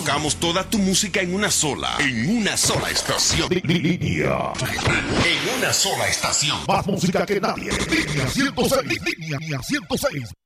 Colocamos toda tu música en una sola estación. Línea. En una sola estación. Más música que nadie. Línea 106. Línea 106.